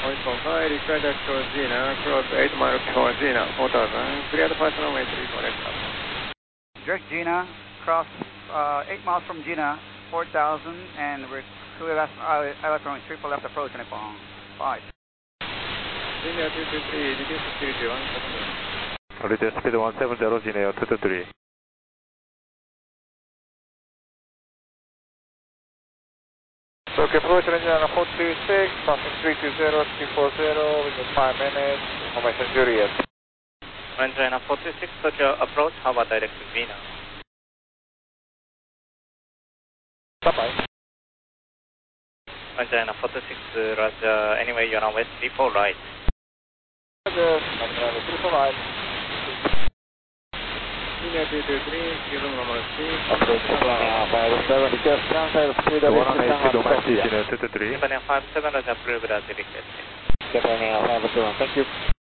115, request towards Gina, cross 8 miles before Gina, 4000, clear the personal entry for next up. Direct Gina, cross 8 miles from Gina, 4000, and we're clear electronic triple left approach on Nippon. 5. Gina 223, reduce speed 170. Reduce speed 170, Gina 223. So, approach engine on 436, passing 320, 340, within 5 minutes, information Juliet. Engine 436, Tokyo approach, how about direct to Gina? Bye-bye. Engine 436, Roger, anyway you're on west 34 right. Roger, 34 right. Gina 223, give them number 6. Approach 57, request transfer speed of 182, Gina 223. Japan 57, Roger, approved as requested. Japan 57, thank you.